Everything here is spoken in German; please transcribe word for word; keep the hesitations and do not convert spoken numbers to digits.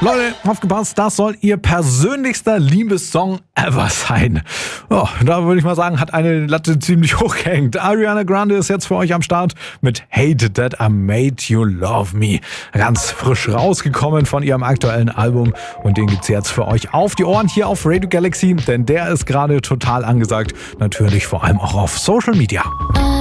Leute, aufgepasst, das soll ihr persönlichster Liebessong ever sein. Oh, da würde ich mal sagen, hat eine Latte ziemlich hoch gehängt. Ariana Grande ist jetzt für euch am Start mit Hate That I Made You Love Me. Ganz frisch rausgekommen von ihrem aktuellen Album und den gibt's jetzt für euch auf die Ohren hier auf Radio Galaxy, denn der ist gerade total angesagt. Natürlich vor allem auch auf Social Media.